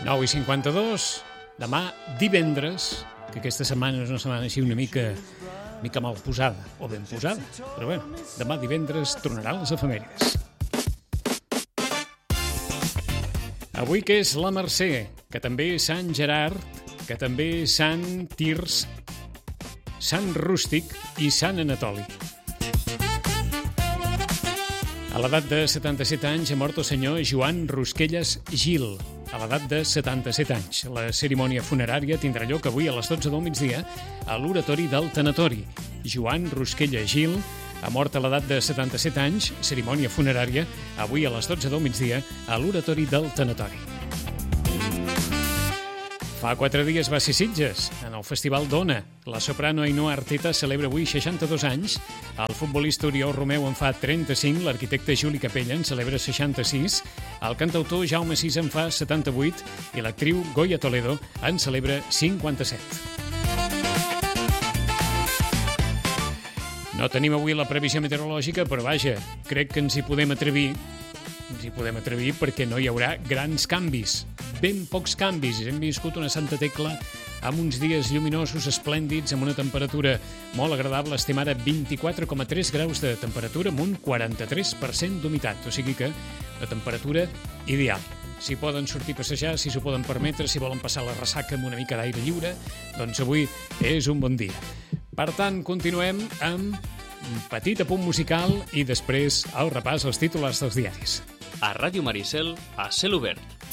9:52, demà divendres, que aquesta setmana és una setmana així una mica mal posada, o ben posada, però bueno, demà divendres tornaran les efemèrides. Avui que és la Mercè, que també és Sant Gerard, que també és Sant Tirs, Sant Rústic i Sant Anatoli. A l'edat de 77 anys ha mort el senyor Joan Rusquelles Gil, a l'edat de 77 anys. La cerimònia funerària tindrà lloc avui a les 12 del migdia a l'Oratori del Tanatori. Joan Rusquelles Gil ha mort a l'edat de 77 anys, cerimònia funerària avui a les 12 del migdia a l'Oratori del Tanatori. Fa 4 dies va ser Sitges, en el Festival d'Ona. La soprano Ainhoa Arteta celebra avui 62 anys, el futbolista Oriol Romeu en fa 35, l'arquitecte Juli Capella en celebra 66, el cantautor Jaume Sis en fa 78 i l'actriu Goya Toledo en celebra 57. No tenim avui la previsió meteorològica, però vaja, crec que ens hi podem atrevir perquè no hi haurà grans canvis, ben pocs canvis. Hem viscut una Santa Tecla amb uns dies lluminosos, esplèndids, amb una temperatura molt agradable. Estem ara a 24,3 graus de temperatura amb un 43% d'humitat, o sigui que la temperatura ideal. Si poden sortir a passejar, si s'ho poden permetre, si volen passar la ressaca amb una mica d'aire lliure, doncs avui és un bon dia. Per tant, continuem amb un petit apunt musical i després el repàs als titulars dels diaris. A Ràdio Maricel, a cel obert.